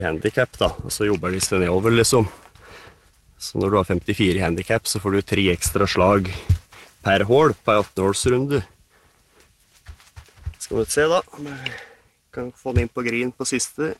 handicap da, og så jobber de seg nedover liksom. Så når du har 54 handicap, så får du 3 ekstra slag per hål på 18-hålsrunde. Skal vi se da, om jeg kan få den inn på green på siste.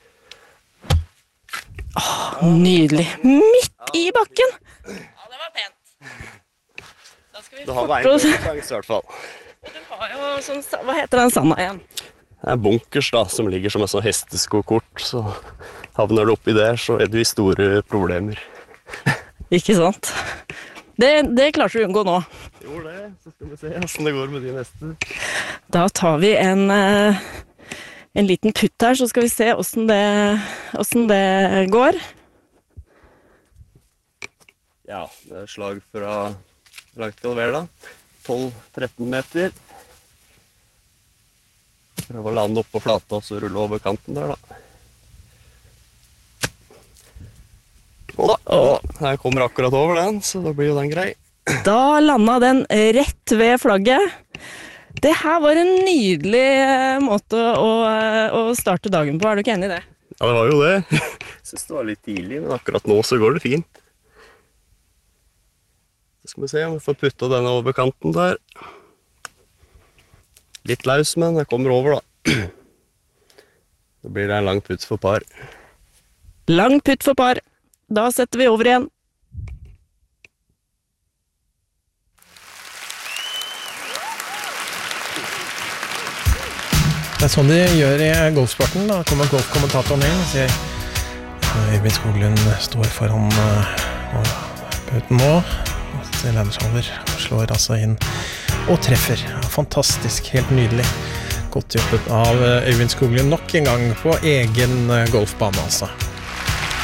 Nydelig. Midt i bakken! Ja, det var pent. Da skal vi Du har veien på sjanse i hvert fall. Og du har jo sånn, hva heter den sanda igjen? Det bunkers da, som ligger som en sånn hesteskokort, så havner du oppi der, så du i store problemer. Ikke sant? Det klarte du å unngå nå. Jo det, så skal vi se hvordan det går med de neste. Da tar vi en liten putt her, så skal vi se hvordan det går. Ja, det slag fra langt skal det være da. 12-13 meter. Prøv å lande opp på flata og så rulle over kanten der da. Jeg kommer akkurat over den, så da blir jo den grei. Da landet den rett ved flagget. Det her var en nydelig måte å starte dagen på. Er du ikke enig i det? Ja, det var jo det. Jeg synes det var litt tidlig, men akkurat nå så går det fint. Så skal vi se om vi får puttet denne over kanten der. Litt løs, men jeg kommer over da. Da blir det en lang putt for par. Lang putt for par. Da setter vi over igjen. Det er sånn de gjør i golfsporten. Da kommer golfkommentatoren inn og sier Øyvind Skoglund står foran puten nå. Ledersholder slår altså inn og treffer. Fantastisk, helt nydelig. Godt jobbet av Øyvind Skoglund nok en gang på egen golfbane altså.